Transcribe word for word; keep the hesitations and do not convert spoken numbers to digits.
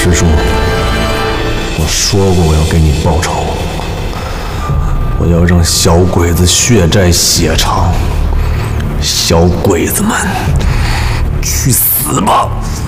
师叔，我说过我要给你报仇，我要让小鬼子血债血偿。小鬼子们，去死吧！